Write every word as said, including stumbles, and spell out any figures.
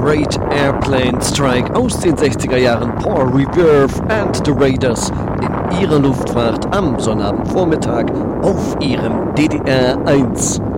Great Airplane Strike aus den sechziger Jahren, Paul Reverve and the Raiders in ihrer Luftfahrt am Sonnabendvormittag auf ihrem D D R eins.